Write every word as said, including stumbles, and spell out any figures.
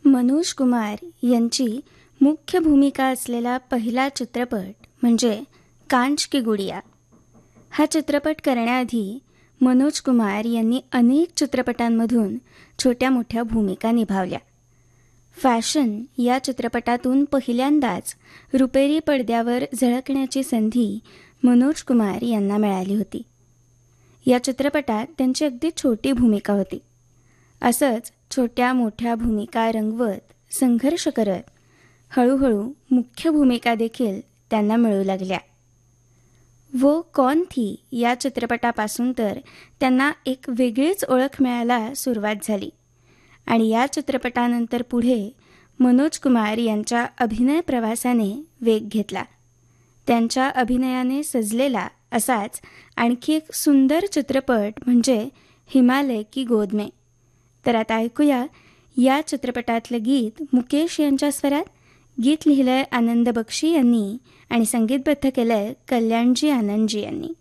मनोज कुमार यांची मुख्य भूमिका असलेला पहिला चित्रपट म्हणजे कांच की गुडिया. हा चित्रपट करण्याआधी मनोज कुमार यांनी अनेक चित्रपटांमधून छोट्या मोठ्या भूमिका निभावल्या. फॅशन या चित्रपटातून पहिल्यांदाच रुपेरी पडद्यावर झळकण्याची संधी मनोज कुमार यांना मिळाली होती. या चित्रपटात त्यांची अगदी छोटी भूमिका होती. असंच छोट्या मोठ्या भूमिका रंगवत संघर्ष करत हळूहळू मुख्य भूमिका देखील त्यांना मिळू लागल्या. वो कौन थी या चित्रपटापासून तर त्यांना एक वेगळीच ओळख मिळायला सुरुवात झाली आणि या चित्रपटानंतर पुढे मनोज कुमार यांच्या अभिनय प्रवासाने वेग घेतला. त्यांच्या अभिनयाने सजलेला असाच आणखी एक सुंदर चित्रपट म्हणजे हिमालय की गोद में. तर आता ऐकूया या चित्रपटातलं गीत मुकेश यांच्या स्वरात. गीत लिहिलंय आनंद बक्षी यांनी आणि संगीतबद्ध केलंय कल्याणजी आनंदजी यांनी.